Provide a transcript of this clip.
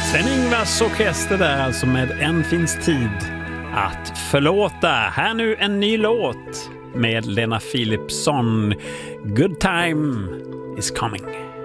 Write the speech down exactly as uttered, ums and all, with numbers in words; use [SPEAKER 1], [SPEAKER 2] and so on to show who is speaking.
[SPEAKER 1] Sven-Ingvars orkester där alltså med En finns tid att förlåta. Här nu en ny låt med Lena Philipsson. Good time is coming.